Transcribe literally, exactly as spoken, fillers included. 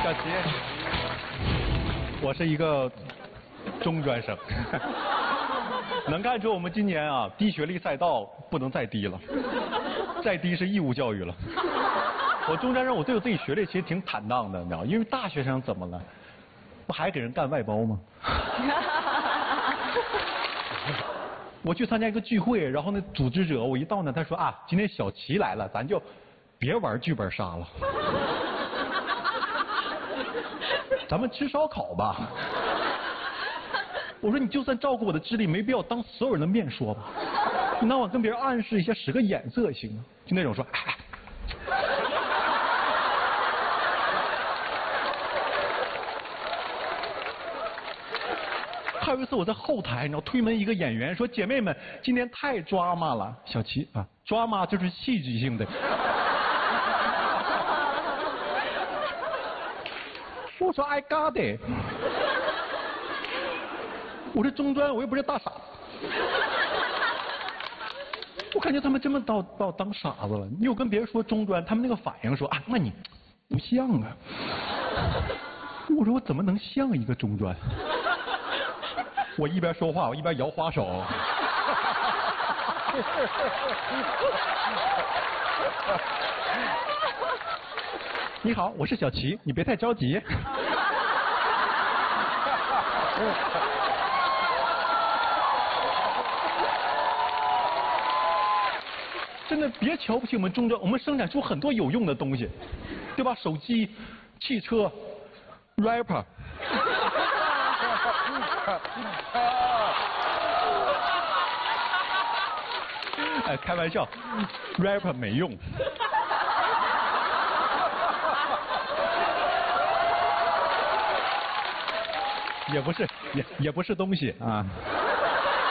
小齐，我是一个中专生，能看出我们今年啊低学历赛道不能再低了，再低是义务教育了。我中专生，我对我自己学历其实挺坦荡的，你知道，因为大学生怎么了？不还给人干外包吗？我去参加一个聚会，然后那组织者我一到那，他说啊，今天小齐来了，咱就别玩剧本杀了，咱们吃烧烤吧。我说你就算照顾我的智力，没必要当所有人的面说吧。你让我跟别人暗示一下，使个眼色行吗？就那种说，哎。还有一次我在后台，你知道推门一个演员说：“姐妹们，今天太抓马了。”小齐啊，抓马就是戏剧性的。我说 I got it。我这中专，我又不是大傻子。我感觉他们真的把把我当傻子了。你有跟别人说中专，他们那个反应说啊，那你不像啊。我说我怎么能像一个中专？我一边说话，我一边摇花手。你好，我是小齐，你别太着急。真的别瞧不起我们中专，我们生产出很多有用的东西，对吧？手机、汽车、rapper。哎，开玩笑 ，rapper 没用。也不是，也也不是东西啊。